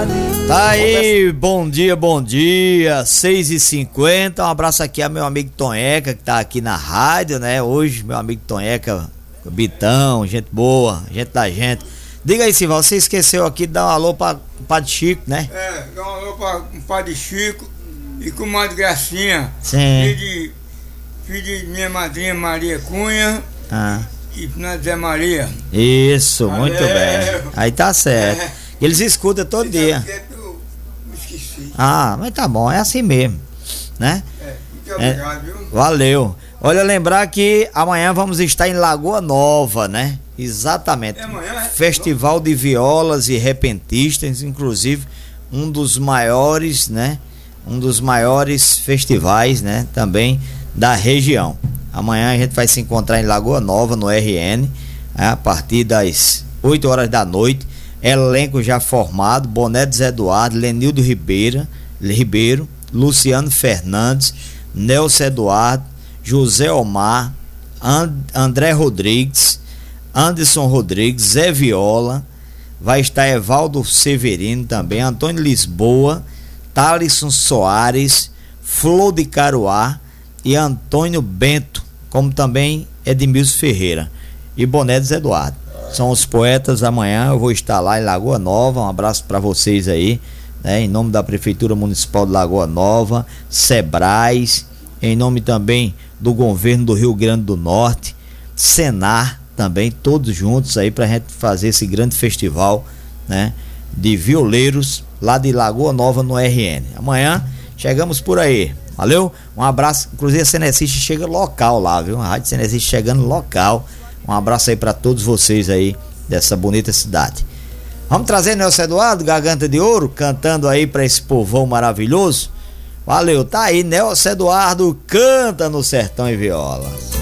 Tá aí, bom dia, 6h50. Um abraço aqui a meu amigo Tonheca, que tá aqui na rádio, né? Hoje, meu amigo Tonheca, Bitão, gente boa, gente da gente. Diga aí, Silval, você esqueceu aqui de dar um alô pra Padre Chico, né? Dá um alô pra Padre Chico e com Madre Gracinha. Sim. Filho de minha madrinha Maria Cunha. E Zé Maria. Isso, muito bem. Aí tá certo. Eles escutam todo dia. Eu me esqueci. Mas tá bom, é assim mesmo, né? Muito obrigado, viu? Valeu. Olha, lembrar que amanhã vamos estar em Lagoa Nova, né? Exatamente. Amanhã, Festival de Violas e Repentistas, inclusive um dos maiores, né? Um dos maiores festivais, né? Também da região. Amanhã a gente vai se encontrar em Lagoa Nova, no RN, a partir das 8 horas da noite. Elenco já formado: Boné de Zé Eduardo, Lenildo Ribeiro, Luciano Fernandes, Nelson Eduardo, José Omar, André Rodrigues, Anderson Rodrigues, Zé Viola. Vai estar Evaldo Severino também, Antônio Lisboa, Thalisson Soares, Flor de Caruá e Antônio Bento, como também Edmilson Ferreira e Boné de Zé Eduardo. São os poetas. Amanhã eu vou estar lá em Lagoa Nova. Um abraço para vocês aí, né? Em nome da Prefeitura Municipal de Lagoa Nova, Sebrais, em nome também do governo do Rio Grande do Norte, Senar também, todos juntos aí pra gente fazer esse grande festival, né? De violeiros lá de Lagoa Nova, no RN. Amanhã chegamos por aí. Valeu? Um abraço. Inclusive a Ceneciste chega local lá, viu? A Rádio Ceneciste chegando local. Um abraço aí pra todos vocês aí dessa bonita cidade. Vamos trazer Nelson Eduardo, Garganta de Ouro, cantando aí pra esse povão maravilhoso. Valeu, tá aí, Nelson Eduardo canta no Sertão e Viola.